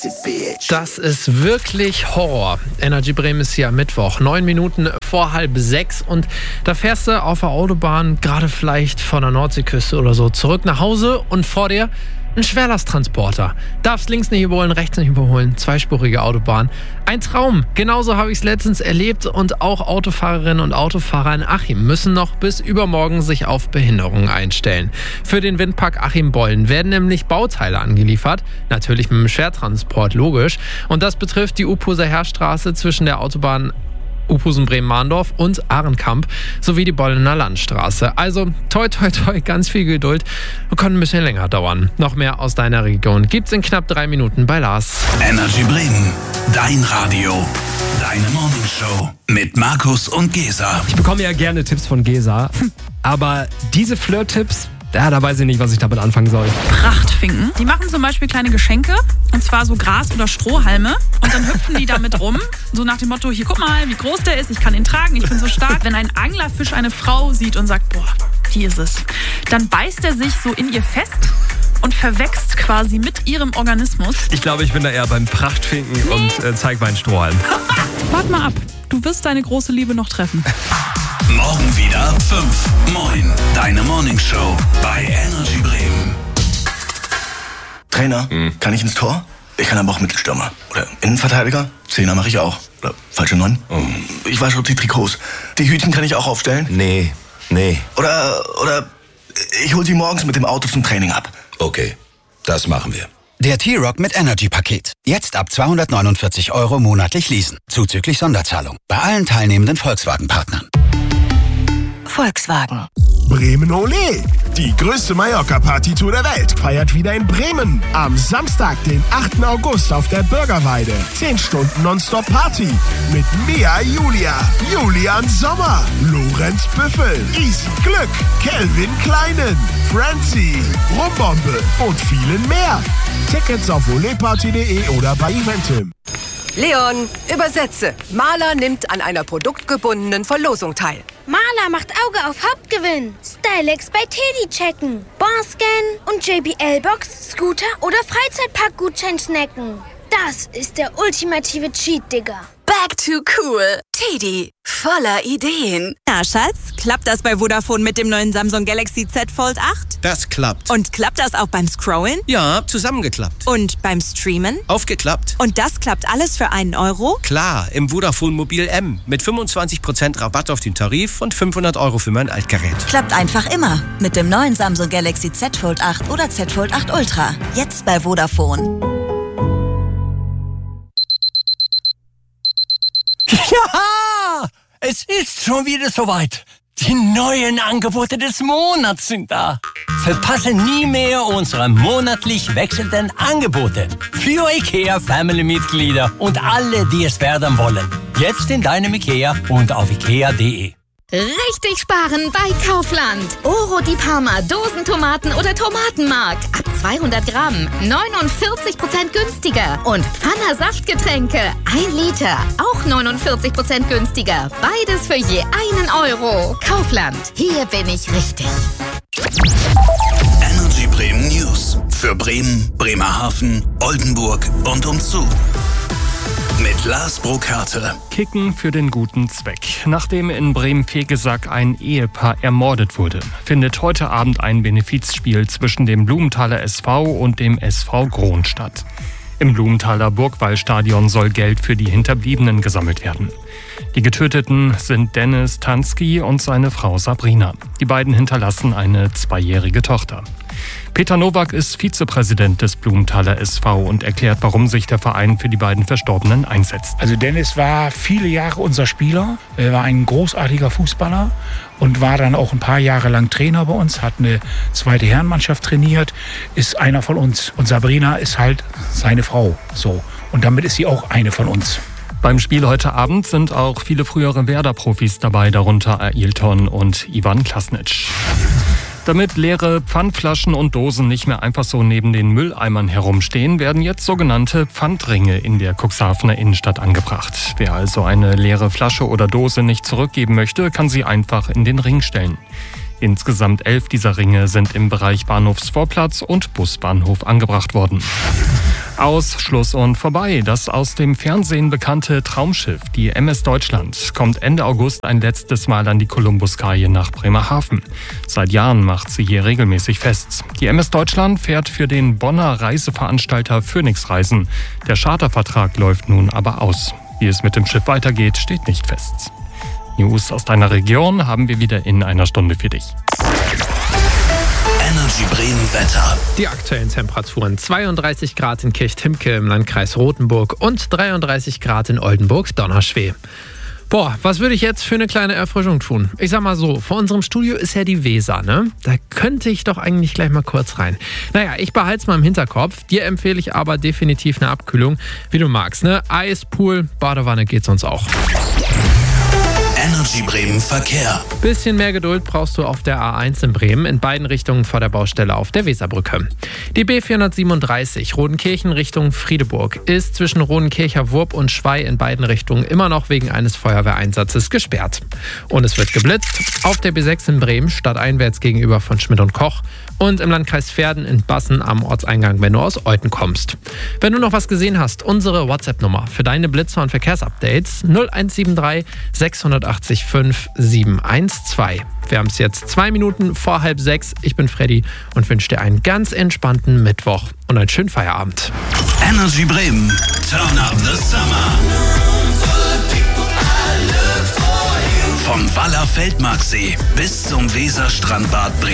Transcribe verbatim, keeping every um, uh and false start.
Das ist wirklich Horror. Energy Bremen ist hier am Mittwoch, neun Minuten vor halb sechs. Und da fährst du auf der Autobahn, gerade vielleicht von der Nordseeküste oder so, zurück nach Hause und vor dir ein Schwerlasttransporter. Darfst links nicht überholen, rechts nicht überholen. Zweispurige Autobahn. Ein Traum. Genauso habe ich es letztens erlebt. Und auch Autofahrerinnen und Autofahrer in Achim müssen noch bis übermorgen sich auf Behinderungen einstellen. Für den Windpark Achim-Bollen werden nämlich Bauteile angeliefert. Natürlich mit dem Schwertransport, logisch. Und das betrifft die Uphuser Heerstraße zwischen der Autobahn Uphusen-Bremen-Mahndorf und Ahrenkamp sowie die Bollener Landstraße. Also toi toi toi, ganz viel Geduld. Kann ein bisschen länger dauern. Noch mehr aus deiner Region gibt's in knapp drei Minuten bei Lars. Energy Bremen, dein Radio, deine Morningshow mit Markus und Gesa. Ich bekomme ja gerne Tipps von Gesa, aber diese Flirt-Tipps, ja, da weiß ich nicht, was ich damit anfangen soll. Prachtfinken. Die machen zum Beispiel kleine Geschenke, und zwar so Gras- oder Strohhalme. Und dann hüpfen die damit rum, so nach dem Motto, hier, guck mal, wie groß der ist, ich kann ihn tragen, ich bin so stark. Wenn ein Anglerfisch eine Frau sieht und sagt, boah, die ist es, dann beißt er sich so in ihr fest und verwächst quasi mit ihrem Organismus. Ich glaube, ich bin da eher beim Prachtfinken nee. und äh, zeig meinen Strohhalm. Wart mal ab, du wirst deine große Liebe noch treffen. Morgen wieder ab fünf. Moin, deine Morningshow bei Energy Bremen. Trainer, hm. kann ich ins Tor? Ich kann aber auch Mittelstürmer. Oder Innenverteidiger? Zehner mache ich auch. Oder falsche Neun? Oh. Ich wasche die Trikots. Die Hütchen kann ich auch aufstellen? Nee, nee. Oder, oder ich hol sie morgens mit dem Auto zum Training ab. Okay, das machen wir. Der T-Rock mit Energy-Paket. Jetzt ab zweihundertneunundvierzig Euro monatlich leasen. Zuzüglich Sonderzahlung. Bei allen teilnehmenden Volkswagen-Partnern. Volkswagen. Bremen Olé! Die größte Mallorca-Party-Tour der Welt feiert wieder in Bremen. Am Samstag, den achten August auf der Bürgerweide. zehn Stunden Nonstop-Party mit Mia Julia, Julian Sommer, Lorenz Büffel, Easy Glück, Kelvin Kleinen, Francie, Rumbombe und vielen mehr. Tickets auf oleparty punkt de oder bei Eventim. Leon, übersetze. Maler nimmt an einer produktgebundenen Verlosung teil. Maler macht Auge auf Hauptgewinn. Stylex bei Teddy checken. Barscan und J B L-Box, Scooter oder Freizeitpark-Gutschein snacken. Das ist der ultimative Cheat, Digga. Back to cool. Teddy, voller Ideen. Na, Schatz, klappt das bei Vodafone mit dem neuen Samsung Galaxy Z Fold acht? Das klappt. Und klappt das auch beim Scrollen? Ja, zusammengeklappt. Und beim Streamen? Aufgeklappt. Und das klappt alles für einen Euro? Klar, im Vodafone Mobil M. Mit fünfundzwanzig Prozent Rabatt auf den Tarif und fünfhundert Euro für mein Altgerät. Klappt einfach immer. Mit dem neuen Samsung Galaxy Z Fold acht oder Z Fold acht Ultra. Jetzt bei Vodafone. Ja, es ist schon wieder soweit. Die neuen Angebote des Monats sind da. Verpasse nie mehr unsere monatlich wechselnden Angebote für IKEA Family-Mitglieder und alle, die es werden wollen. Jetzt in deinem IKEA und auf ikea punkt de. Richtig sparen bei Kaufland. Oro di Parma, Dosentomaten oder Tomatenmark. Ab zweihundert Gramm, neunundvierzig Prozent günstiger. Und Pfanner Saftgetränke, ein Liter, auch neunundvierzig Prozent günstiger. Beides für je einen Euro. Kaufland, hier bin ich richtig. Energy Bremen News. Für Bremen, Bremerhaven, Oldenburg und umzu. Mit Lars Burkhardt. Kicken für den guten Zweck. Nachdem in Bremen-Vegesack ein Ehepaar ermordet wurde, findet heute Abend ein Benefizspiel zwischen dem Blumenthaler S V und dem S V Grohn statt. Im Blumenthaler Burgwallstadion soll Geld für die Hinterbliebenen gesammelt werden. Die Getöteten sind Dennis Tansky und seine Frau Sabrina. Die beiden hinterlassen eine zweijährige Tochter. Peter Nowak ist Vizepräsident des Blumenthaler S V und erklärt, warum sich der Verein für die beiden Verstorbenen einsetzt. Also Dennis war viele Jahre unser Spieler, er war ein großartiger Fußballer und war dann auch ein paar Jahre lang Trainer bei uns, hat eine zweite Herrenmannschaft trainiert, ist einer von uns. Und Sabrina ist halt seine Frau. So. Und damit ist sie auch eine von uns. Beim Spiel heute Abend sind auch viele frühere Werder-Profis dabei, darunter Ailton und Ivan Klasnic. Damit leere Pfandflaschen und Dosen nicht mehr einfach so neben den Mülleimern herumstehen, werden jetzt sogenannte Pfandringe in der Cuxhavener Innenstadt angebracht. Wer also eine leere Flasche oder Dose nicht zurückgeben möchte, kann sie einfach in den Ring stellen. Insgesamt elf dieser Ringe sind im Bereich Bahnhofsvorplatz und Busbahnhof angebracht worden. Aus, Schluss und vorbei. Das aus dem Fernsehen bekannte Traumschiff, die M S Deutschland, kommt Ende August ein letztes Mal an die Kolumbuskaje nach Bremerhaven. Seit Jahren macht sie hier regelmäßig fest. Die M S Deutschland fährt für den Bonner Reiseveranstalter Phoenix Reisen. Der Chartervertrag läuft nun aber aus. Wie es mit dem Schiff weitergeht, steht nicht fest. News aus deiner Region haben wir wieder in einer Stunde für dich. Energy Bremen Wetter. Die aktuellen Temperaturen: zweiunddreißig Grad in Kirchtimke im Landkreis Rothenburg und dreiunddreißig Grad in Oldenburg-Donnerschweh. Boah, was würde ich jetzt für eine kleine Erfrischung tun? Ich sag mal so, vor unserem Studio ist ja die Weser, ne? Da könnte ich doch eigentlich gleich mal kurz rein. Naja, ich behalte es mal im Hinterkopf. Dir empfehle ich aber definitiv eine Abkühlung, wie du magst, ne? Eis, Pool, Badewanne geht sonst auch. Energy Bremen Verkehr. Bisschen mehr Geduld brauchst du auf der A eins in Bremen, in beiden Richtungen vor der Baustelle auf der Weserbrücke. Die B vierhundertsiebenunddreißig Rodenkirchen Richtung Friedeburg ist zwischen Rodenkircher Wurb und Schwei in beiden Richtungen immer noch wegen eines Feuerwehreinsatzes gesperrt. Und es wird geblitzt auf der B sechs in Bremen, stadteinwärts gegenüber von Schmidt und Koch, und im Landkreis Verden in Bassen am Ortseingang, wenn du aus Euthen kommst. Wenn du noch was gesehen hast, unsere WhatsApp-Nummer für deine Blitzer und Verkehrsupdates null eins sieben drei sechs acht fünf sieben eins zwei. Wir haben es jetzt zwei Minuten vor halb sechs. Ich bin Freddy und wünsche dir einen ganz entspannten Mittwoch und einen schönen Feierabend. Energy Bremen, turn up the summer. Vom Waller Feldmarksee bis zum Weserstrandbad Bremen.